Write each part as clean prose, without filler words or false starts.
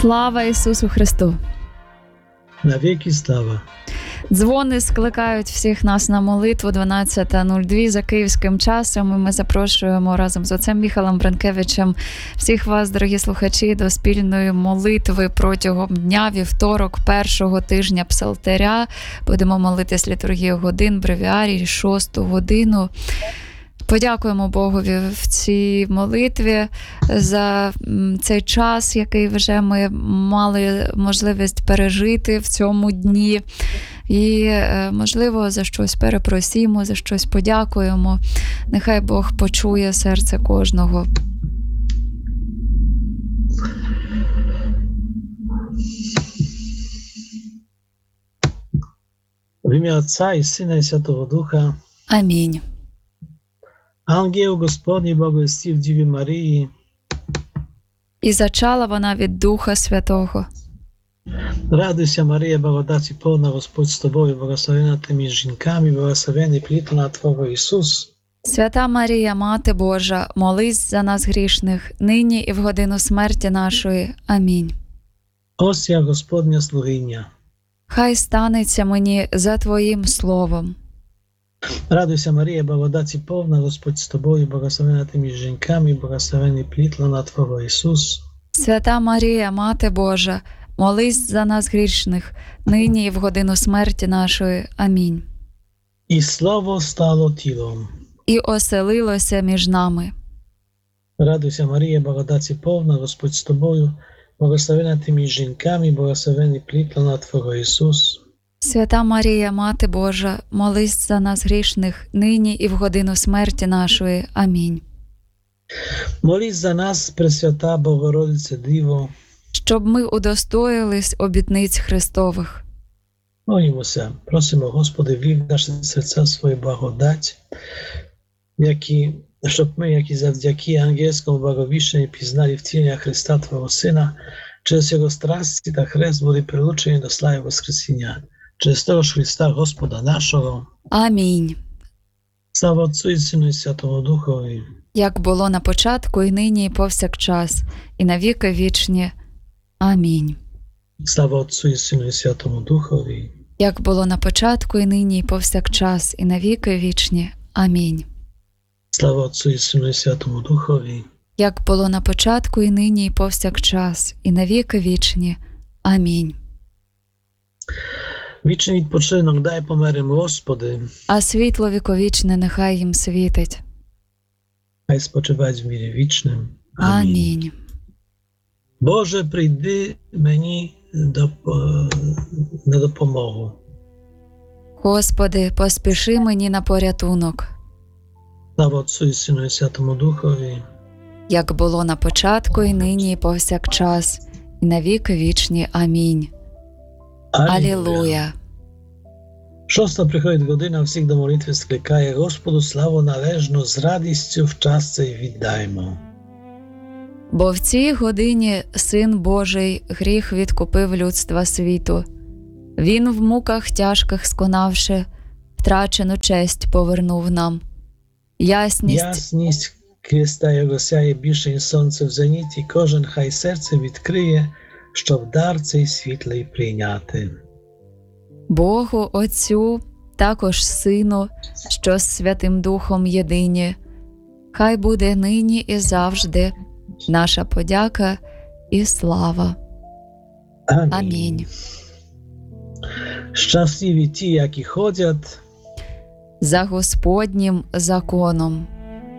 Слава Ісусу Христу! Навіки слава! Дзвони скликають всіх нас на молитву 12:02 за київським часом. І ми запрошуємо разом з отцем Міхалом Бренкевичем всіх вас, дорогі слухачі, до спільної молитви протягом дня, вівторок, першого тижня Псалтиря. Будемо молитись літургію годин, бревіарій, 6 годину. Подякуємо Богові в цій молитві за цей час, який вже ми мали можливість пережити в цьому дні. І, можливо, за щось перепросімо, за щось подякуємо. Нехай Бог почує серце кожного. В ім'я Отця і Сина і Святого Духа. Амінь. Ангел Господній благовістив Діві Марії. І зачала вона від Духа Святого. Радуйся, Марія, благодаті повна, Господь з тобою, благословена ти між жінками, благословений плід лона Твого Ісус. Свята Марія, Мати Божа, молись за нас грішних, нині і в годину смерті нашої. Амінь. Ось я, Господня слугиня. Хай станеться мені за Твоїм словом. Радуйся, Марія, благодаті повна, Господь з тобою, благословена ти між жінками, благословений плід лона Твого Ісус. Свята Марія, Мати Божа, молись за нас грішних, нині і в годину смерті нашої. Амінь. І Слово стало тілом. І оселилося між нами. Радуйся, Марія, благодаті повна, Господь з тобою, благословена ти між жінками, благословений плід лона Твого Ісус. Свята Марія, Мати Божа, молись за нас грішних, нині і в годину смерті нашої. Амінь. Молись за нас, Пресвята Богородице Діво, щоб ми удостоїлись обітниць Христових. молімося, просимо, Господи, влив в наші серця свою благодать, щоб ми, які завдяки ангельському благовіщенню пізнали втілення Христа, Твого Сина, через Його страсті та хрест були прилучені до слави Воскресіння. Через того ж Христа Господа нашого. Амінь. Слава Отцю і Сину і Святому Духові. Як було на початку, і нині, і повсякчас, і на віки вічні. Амінь. Слава Отцю і Сину і Святому Духові. Як було на початку, і нині, і повсякчас, і на віки вічні. Амінь. Слава Отцю і Сину і Святому Духові. Як було на початку, і нині, і повсякчас, і на віки вічні. Амінь. Вічний відпочинок дай померим, Господи. А світло віковічне нехай їм світить. Хай спочивають в мірі вічним. Амінь. Боже, прийди мені на допомогу. Господи, поспіши мені на порятунок. Слава Отцю і Сину і Святому Духові. Як було на початку, і нині, і повсякчас, і на віки вічні. Амінь. Алілуя. Шоста приходить година, всіх до молитви скликає. Господу славу належну, з радістю в час цей віддаймо. Бо в цій годині Син Божий гріх відкупив людства світу. Він в муках тяжких сконавши, втрачену честь повернув нам. Ясність Христа Його сяє більше, ніж сонце в зеніті, кожен хай серце відкриє, щоб дар цей світлий прийняти. Богу Отцю, також Сину, що з Святим Духом єдині, хай буде нині і завжди наша подяка і слава. Амінь. Щасливі ті, які ходять за Господнім законом.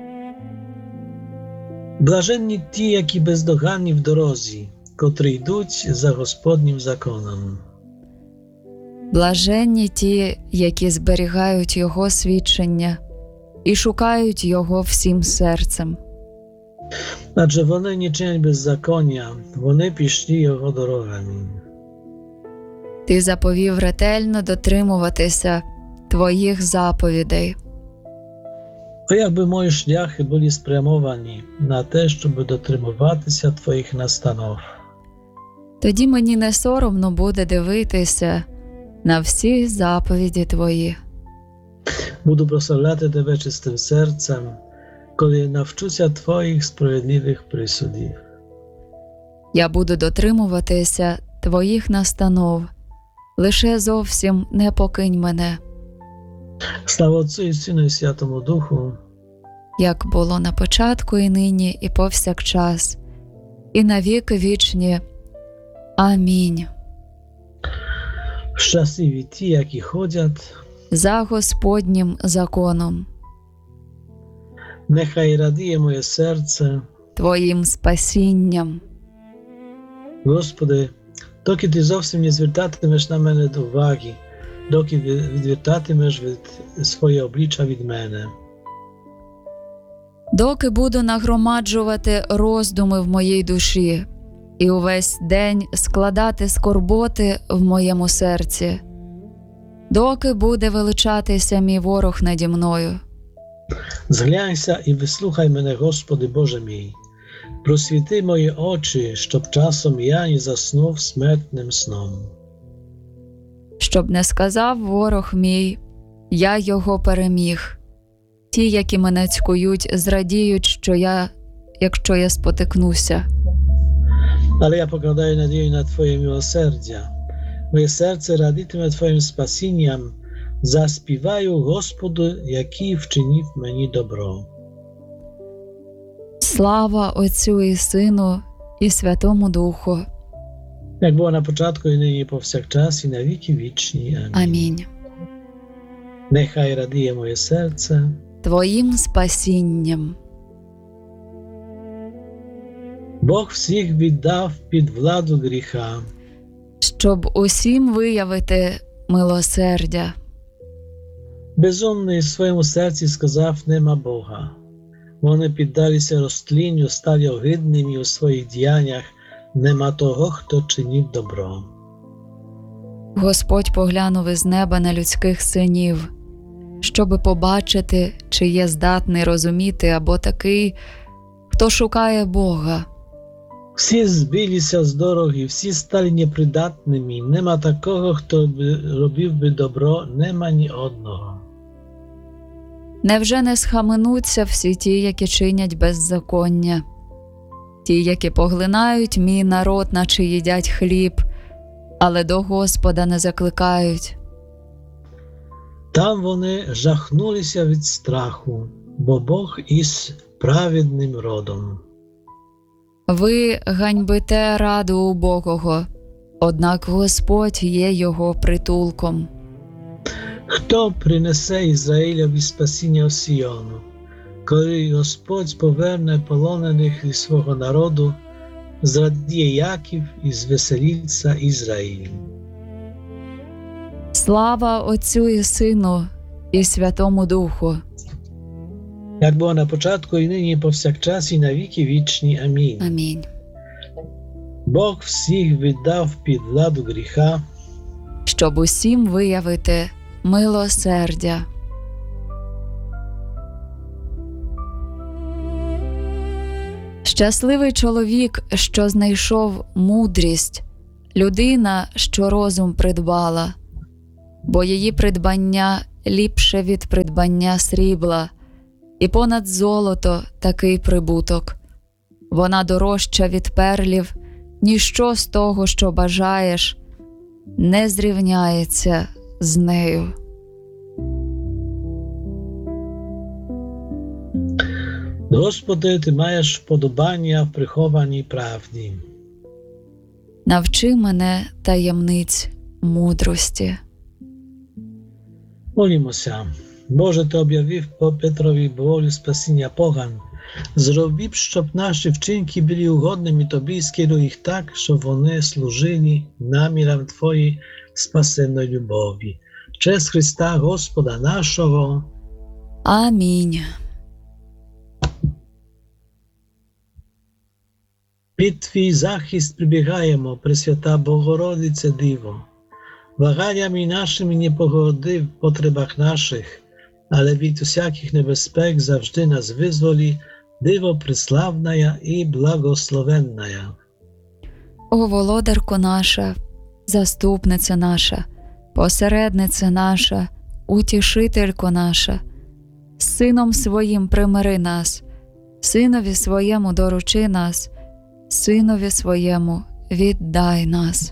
Блаженні ті, які бездоганні в дорозі, котрі йдуть за Господнім законом. Блаженні ті, які зберігають Його свідчення і шукають Його всім серцем. Адже вони не чинять беззаконня, вони пішли Його дорогами. Ти заповів ретельно дотримуватися Твоїх заповідей. О, якби мої шляхи були спрямовані на те, щоб дотримуватися Твоїх настанов. Тоді мені не соромно буде дивитися на всі заповіді Твої. Буду прославляти Тебе чистим серцем, коли навчуся Твоїх справедливих присудів. Я буду дотримуватися Твоїх настанов. Лише зовсім не покинь мене, Слава Отцю і Сину і Святому Духу, як було на початку і нині, і повсякчас, і на віки вічні. Амінь. Щасливі ті, які ходять, За Господнім законом, нехай радіє моє серце. Твоїм спасінням. Господи, доки Ти зовсім не звертатимеш на мене уваги, доки відвертатимеш своє обличчя від мене. Доки буду нагромаджувати роздуми в моїй душі і увесь день складати скорботи в моєму серці, доки буде величатися мій ворог наді мною. Зглянься і вислухай мене, Господи Боже мій. Просвіти мої очі, щоб часом я не заснув смертним сном. Щоб не сказав ворог мій, я його переміг. Ті, які мене цькують, зрадіють, якщо я спотикнуся. Але я покладаю надію на Твоє милосердя. Моє серце радітиме Твоїм спасінням. Заспіваю Господу, який вчинив мені добро. Слава Отцю і Сину і Святому Духу. Як було на початку, і нині, і повсякчас, і на віки вічні. Амінь. Амінь. Нехай радіє моє серце. Твоїм спасінням. Бог всіх віддав під владу гріха. Щоб усім виявити милосердя. Безумний в своєму серці сказав: нема Бога. Вони піддалися розтлінню, стали огидними у своїх діяннях. Нема того, хто чинив добро. Господь поглянув із неба на людських синів, щоби побачити, чи є здатний розуміти або такий, хто шукає Бога. Всі збилися з дороги, всі стали непридатними. Нема такого, хто робив би добро, нема ні одного. Невже не схаменуться всі ті, які чинять беззаконня? Ті, які поглинають мій народ, наче їдять хліб, але до Господа не закликають. Там вони жахнулися від страху, бо Бог із праведним родом. Ви ганьбите раду убогого, однак Господь є його притулком. Хто принесе Ізраїлеві спасіння у Сіону? Коли Господь поверне полонених із свого народу, зрадіє Яків і звеселиться Ізраїль. Слава Отцю і Сину і Святому Духу. Як було на початку, і нині, і повсякчас, і на віки вічні. Амінь. Амінь. Бог всіх віддав під владу гріха. Щоб усім виявити милосердя. Щасливий чоловік, що знайшов мудрість, людина, що розум придбала, бо її придбання ліпше від придбання срібла, і понад золото такий прибуток. Вона дорожча від перлів, ніщо з того, що бажаєш, не зрівняється з нею. Господи, Ти маєш вподобання в прихованій правді. Навчи мене таємниць мудрості. Молімося. Боже, Ти об'явив по Петрові волю спасіння поган. Зробив, щоб наші вчинки були угодними Тобі, скеруй їх так, щоб вони служили намірам Твоєї спасенної любові. Через Христа Господа нашого. Амінь. Під Твій захист прибігаємо, Пресвята Богородице Диво. Ваганнями нашими не погоди в потребах наших, але від усяких небезпек завжди нас визволі, Диво преславная і благословенная. О, володарко наша, заступниця наша, посередниця наша, утішителько наша, з Сином Своїм примири нас, Синові Своєму доручи нас, Синові своєму віддай нас.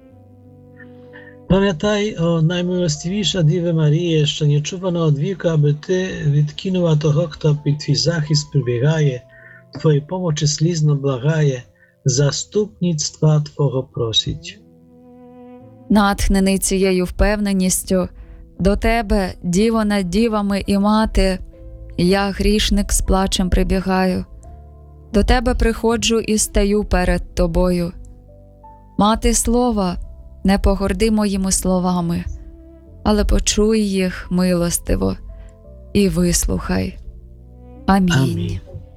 Пам'ятай, о наймилостивіша Діво Маріє, що не чувано від віку, аби ти відкинула того, хто під твій захист прибігає, твоєї помочі слізно благає, заступництва Твого просить. Натхнений цією впевненістю, до тебе, Діво над дівами і мати, я, грішник, з плачем прибігаю. До тебе приходжу і стаю перед тобою. Мати слова, не погорди моїми словами, але почуй їх милостиво і вислухай. Амінь. Амінь.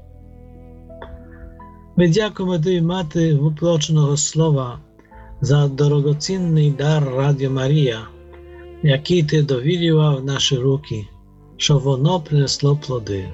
Ми дякуємо Тобі, Мати воплоченого Слова, за дорогоцінний дар Радіо Марія, який Ти довірила в наші руки, щоб воно принесло плоди.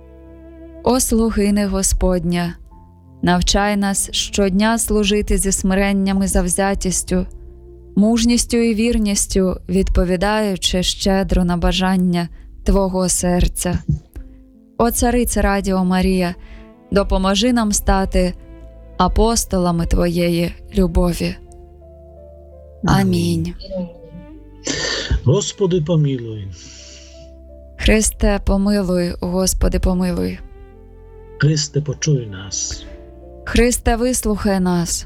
О слугине Господня, навчай нас щодня служити зі смиренням і завзятістю, мужністю і вірністю, відповідаючи щедро на бажання Твого серця. О Царице Радіо Марія, допоможи нам стати апостолами Твоєї любові. Амінь. Господи, помилуй. Христе, помилуй, Господи, помилуй. Христе, почуй нас. Христе, вислухай нас.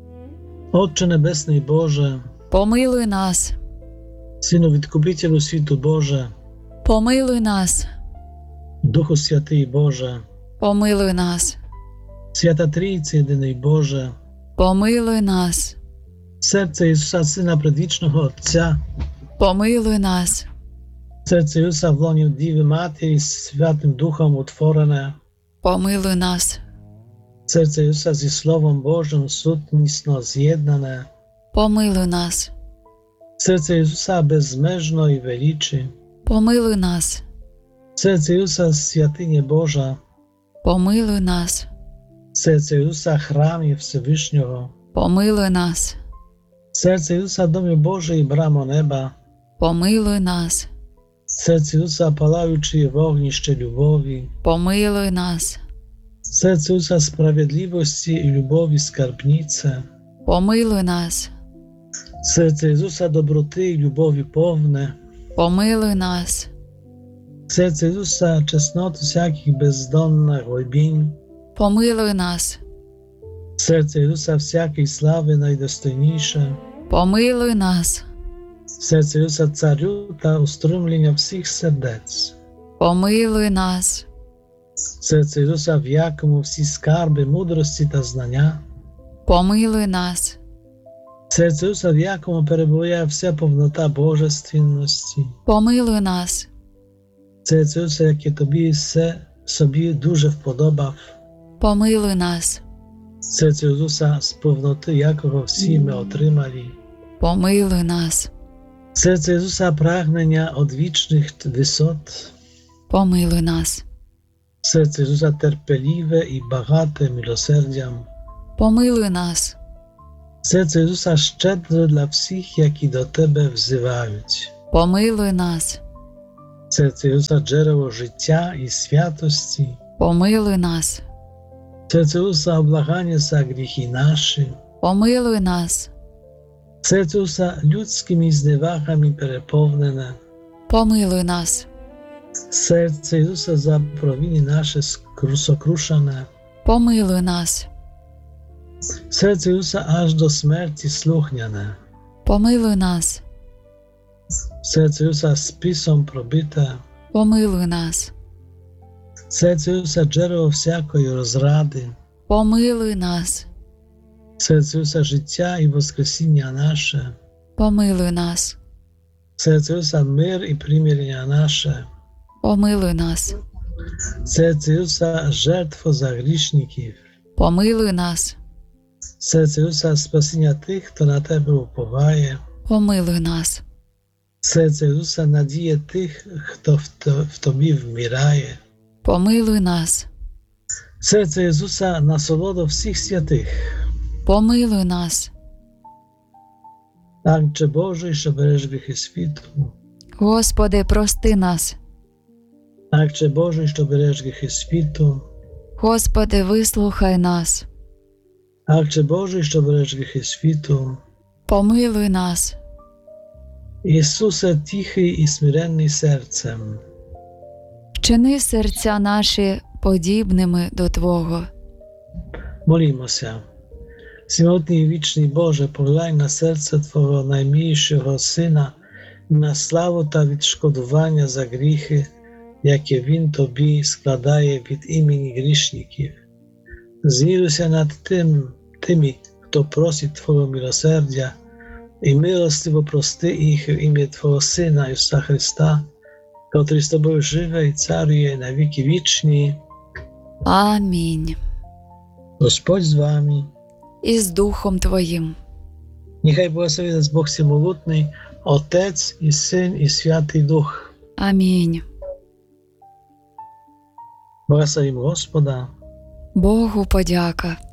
Отче Небесний Боже, Помилуй нас. Сину Відкупителю світу Боже, Помилуй нас. Духу Святий Боже, Помилуй нас. Свята Трійці єдиний Боже, Помилуй нас. серце Ісуса, Сина Предвічного Отця, Помилуй нас. серце Ісуса в лоні Діви Матері Святим Духом утворене, Помилуй нас. серце Ісуса зі Словом Божим сутнісно з'єднане, Помилуй нас. серце Ісуса безмежно і величі, Помилуй нас. серце Ісуса святиня Божа, Помилуй нас. серце Ісуса храмі Всевишнього, Помилуй нас. серце Ісуса домі Божий брамо неба, Помилуй нас. серце Ісуса палаючи вогнище любові, Помилуй нас. серце Ісуса справедливості і любові скарбнице, Помилуй нас. серце Ісуса доброти і любові повне, Помилуй нас. серце Ісуса чесноти всяких бездонних глибінь, Помилуй нас. серце Ісуса всякої слави найдостойніше, Помилуй нас. серце Ісуса царю та устремлення всіх сердець, Помилуй нас. серце Ісуса, в якому всі скарби мудрості та знання, Помилуй нас. серце Ісуса, в якому перебуває вся повнота божественності, Помилуй нас. серце Ісуса, яке тобі все собі дуже вподобав, Помилуй нас. серце Ісуса, з повноти якого всі ми отримали, Помилуй нас. серце Ісуса, прагнення од вічних висот, Помилуй нас. серце Ісуса терпеливе і багате милосердям, Помилуй нас. серце Ісуса щедре для всіх, які до Тебе взивають, Помилуй нас. серце Ісуса джерело життя і святості, Помилуй нас. серце Ісуса облагання за гріхи наші, Помилуй нас. серце Ісуса людськими зневагами переповнене, Помилуй нас. серце Ісуса за провини наші сокрушене, Помилуй нас. серце Ісуса аж до смерті слухняне, Помилуй нас. серце Ісуса списом пробите, Помилуй нас. серце Ісуса джерело всякої розради, Помилуй нас. серце Ісуса життя і воскресіння наше, Помилуй нас. серце Ісуса мир і примирення наше, Помилуй нас. серце Ісуса жертва за грішників, Помилуй нас. серце Ісуса спасіння тих, хто на Тебе уповає, Помилуй нас. серце Ісуса надія тих, хто в Тобі вмирає, Помилуй нас. серце Ісуса насолода всіх святих, Помилуй нас. Отче Божий, що береш гріхи світу, Господи, прости нас. Отче Божий, що береш гріхи світу, Господи, вислухай нас. Акче Божий, що береш гріхи світу, Помилуй нас. Ісусе, тихий і смиренний серцем, Вчини серця наші подібними до Твого. молімося. Всемогутній і вічний Боже, поглянь на серце Твого наймилішого Сина, на славу та відшкодування за гріхи, яке Він Тобі складає від імені грішників. Змілуйся над тими, хто просить Твого милосердя, і милостиво прости їх в ім'я Твого Сина Ісуса Христа, котрий з Тобою живе і царює на віки вічні. Амінь. Господь з вами. І з Духом Твоїм. Нехай благословить нас Бог Всемогутний, Отець і Син і Святий Дух. Амінь. Благословимо Господа. Богу подяка.